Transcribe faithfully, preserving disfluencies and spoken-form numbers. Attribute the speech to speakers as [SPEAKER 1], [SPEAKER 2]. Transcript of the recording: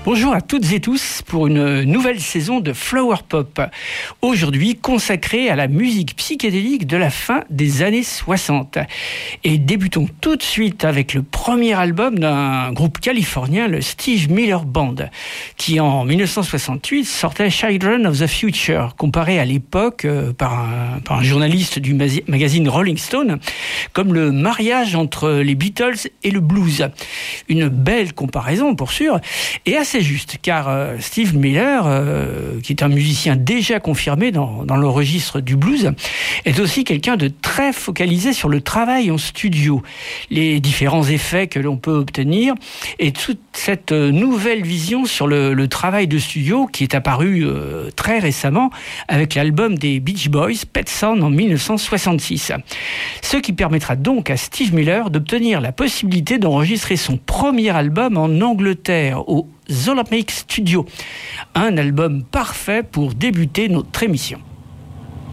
[SPEAKER 1] Bonjour à toutes et tous pour une nouvelle saison de Flower Pop. Aujourd'hui consacrée à la musique psychédélique de la fin des années soixante. Et débutons tout de suite avec le premier album d'un groupe californien, le Steve Miller Band, qui en dix-neuf cent soixante-huit sortait Children of the Future, comparé à l'époque euh, par, un, par un journaliste du magazine Rolling Stone comme le mariage entre les Beatles et le blues. Une belle comparaison pour sûr, et assez juste, car euh, Steve Miller, euh, qui est un musicien déjà confirmé dans, dans le registre du blues, est aussi quelqu'un de très focalisé sur le travail en studio, les différents effets que l'on peut obtenir, et toute cette nouvelle vision sur le, le travail de studio qui est apparue euh, très récemment avec l'album des Beach Boys, Pet Sound, en dix-neuf cent soixante-six. Ce qui permettra donc à Steve Miller d'obtenir la possibilité d'enregistrer son premier album en Angleterre, au Zolomeic Studio. Un album parfait pour débuter notre émission.